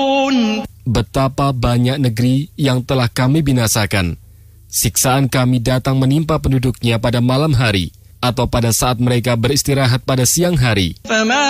Betapa banyak negeri yang telah kami binasakan. Siksaan kami datang menimpa penduduknya pada malam hari atau pada saat mereka beristirahat pada siang hari.